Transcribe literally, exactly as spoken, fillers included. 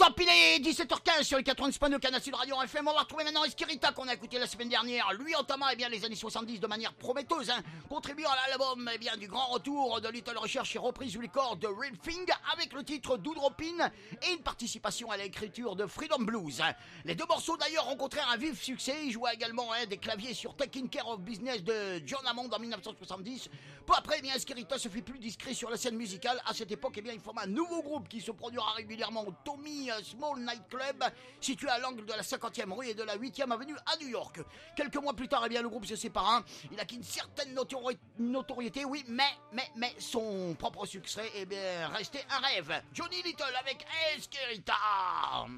Top, il est dix-sept heures quinze sur les quatre-vingt-dix point deux Canal Sud Radio F M. On va retrouver maintenant Esquerita qu'on a écouté la semaine dernière. Lui entamant eh bien, les années soixante-dix de manière prometteuse, hein, contribuant à l'album eh bien, du grand retour de Little Recherche et reprise sous les cordes de Real Thing avec le titre Doudropin et une participation à l'écriture de Freedom Blues. Les deux morceaux d'ailleurs rencontrèrent un vif succès. Il jouait également hein, des claviers sur Taking Care of Business de John Hammond en dix-neuf cent soixante-dix. Peu après, eh bien, Esquerita se fait plus discret sur la scène musicale. À cette époque, eh bien, il forma un nouveau groupe qui se produira régulièrement au Tommy Small Night Club, situé à l'angle de la cinquantième rue et de la huitième avenue à New York. Quelques mois plus tard, eh bien, le groupe se sépara. Il acquit une certaine notori- notoriété, oui, mais, mais, mais son propre succès, eh bien, restait un rêve. Johnny Little avec Esquerita.